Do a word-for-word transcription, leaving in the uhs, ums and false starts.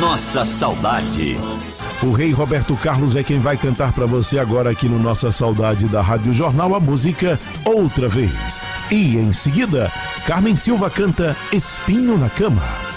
Nossa Saudade. O rei Roberto Carlos é quem vai cantar para você agora aqui no Nossa Saudade da Rádio Jornal a música Outra Vez. E em seguida, Carmen Silva canta Espinho na Cama.